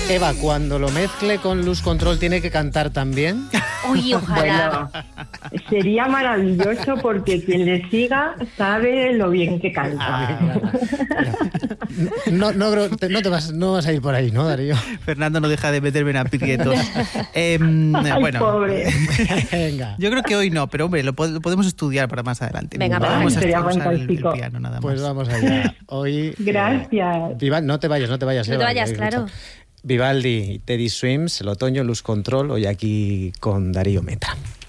Eva, cuando lo mezcle con Luz Control, ¿tiene que cantar también? Uy, ojalá. Bueno, sería maravilloso porque quien le siga sabe lo bien que canta. No vas a ir por ahí, ¿no, Darío? Fernando no deja de meterme en aprietos. Ay, Bueno, pobre. Venga. yo creo que hoy no, pero hombre, lo podemos estudiar para más adelante. Venga, vamos a sería usar el fantástico. piano nada más. Pues vamos allá. Hoy. Gracias. No te vayas. No te Eva, vayas, que hay claro. mucho. Vivaldi y Teddy Swims, el otoño, Luz Control, hoy aquí con Darío Metra.